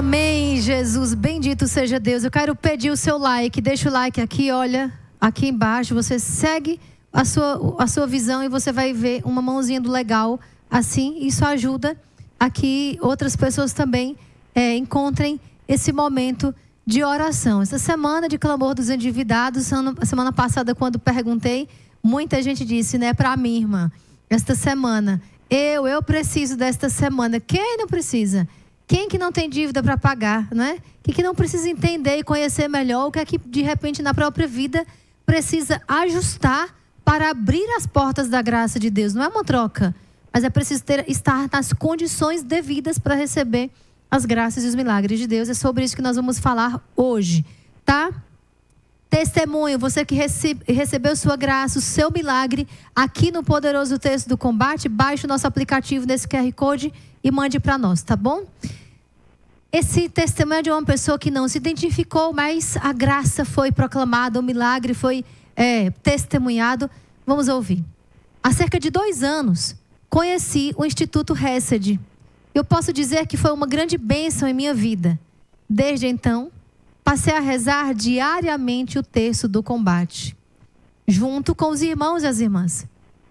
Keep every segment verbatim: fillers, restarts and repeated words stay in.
Amém, Jesus. Bendito seja Deus. Eu quero pedir o seu like. Deixa o like aqui, olha, aqui embaixo. Você segue a sua, a sua visão e você vai ver uma mãozinha do legal. Assim, isso ajuda a que outras pessoas também é, encontrem esse momento de oração. Essa semana de clamor dos endividados, a semana passada, quando perguntei, muita gente disse, né, para mim, irmã, esta semana, eu, eu preciso desta semana. Quem não precisa? Quem que não tem dívida para pagar, né? Quem que não precisa entender e conhecer melhor o que é que, de repente, na própria vida, precisa ajustar para abrir as portas da graça de Deus. Não é uma troca, mas é preciso ter, estar nas condições devidas para receber as graças e os milagres de Deus. É sobre isso que nós vamos falar hoje, tá? Testemunho, você que recebe, recebeu sua graça, o seu milagre, aqui no Poderoso Texto do Combate, baixe o nosso aplicativo nesse Q R Code e mande para nós, tá bom? Esse testemunho é de uma pessoa que não se identificou, mas a graça foi proclamada, o milagre foi é, testemunhado. Vamos ouvir. Há cerca de dois anos, conheci o Instituto Hesed. Eu posso dizer que foi uma grande bênção em minha vida. Desde então, passei a rezar diariamente o terço do combate, junto com os irmãos e as irmãs.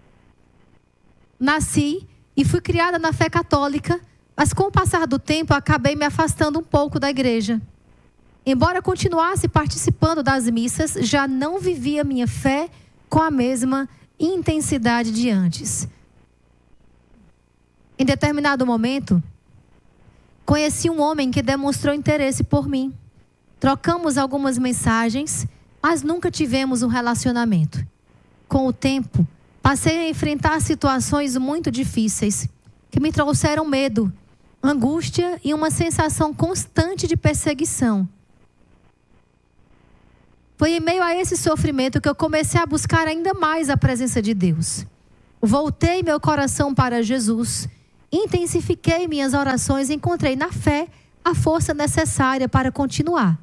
Nasci e fui criada na fé católica, mas com o passar do tempo acabei me afastando um pouco da igreja. Embora continuasse participando das missas, já não vivia minha fé com a mesma intensidade de antes. Em determinado momento, conheci um homem que demonstrou interesse por mim. Trocamos algumas mensagens, mas nunca tivemos um relacionamento. Com o tempo, passei a enfrentar situações muito difíceis, que me trouxeram medo, angústia e uma sensação constante de perseguição. Foi em meio a esse sofrimento que eu comecei a buscar ainda mais a presença de Deus. Voltei meu coração para Jesus, intensifiquei minhas orações e encontrei na fé a força necessária para continuar.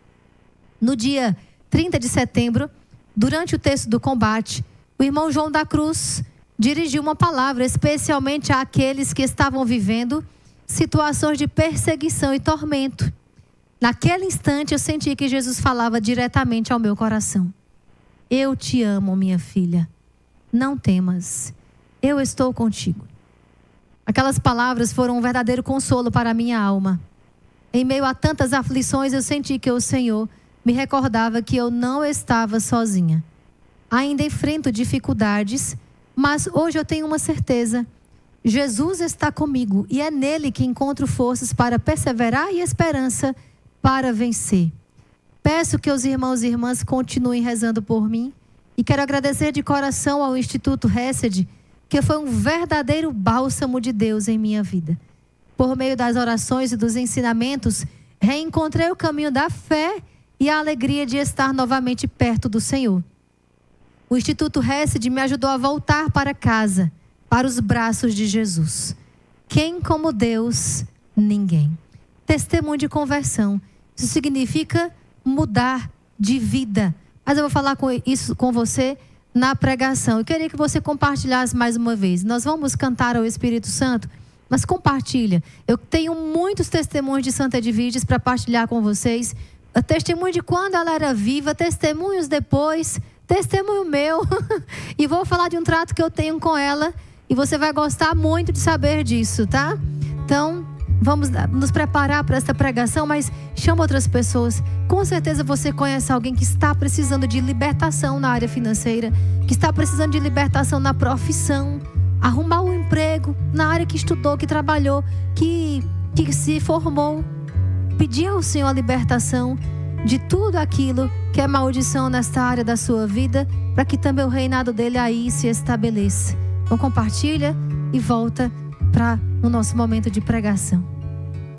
No dia trinta de setembro, durante o texto do combate, o irmão João da Cruz dirigiu uma palavra especialmente àqueles que estavam vivendo situações de perseguição e tormento. Naquele instante eu senti que Jesus falava diretamente ao meu coração. Eu te amo, minha filha. Não temas. Eu estou contigo. Aquelas palavras foram um verdadeiro consolo para a minha alma. Em meio a tantas aflições, eu senti que o Senhor me recordava que eu não estava sozinha. Ainda enfrento dificuldades, mas hoje eu tenho uma certeza. Jesus está comigo e é nele que encontro forças para perseverar e esperança para vencer. Peço que os irmãos e irmãs continuem rezando por mim e quero agradecer de coração ao Instituto Hesed, que foi um verdadeiro bálsamo de Deus em minha vida. Por meio das orações e dos ensinamentos, reencontrei o caminho da fé e a alegria de estar novamente perto do Senhor. O Instituto Hesed me ajudou a voltar para casa, para os braços de Jesus. Quem como Deus? Ninguém. Testemunho de conversão. Isso significa mudar de vida. Mas eu vou falar com isso com você na pregação. Eu queria que você compartilhasse mais uma vez. Nós vamos cantar ao Espírito Santo, mas compartilha. Eu tenho muitos testemunhos de Santa Edviges para partilhar com vocês. Testemunho de quando ela era viva, testemunhos depois, testemunho meu. E vou falar de um trato que eu tenho com ela. E você vai gostar muito de saber disso, tá? Então, vamos nos preparar para esta pregação, mas chama outras pessoas. Com certeza você conhece alguém que está precisando de libertação na área financeira, que está precisando de libertação na profissão, arrumar um emprego na área que estudou, que trabalhou, que, que se formou. Pedir ao Senhor a libertação de tudo aquilo que é maldição nesta área da sua vida, para que também o reinado dele aí se estabeleça. Então compartilha e volta para o nosso momento de pregação.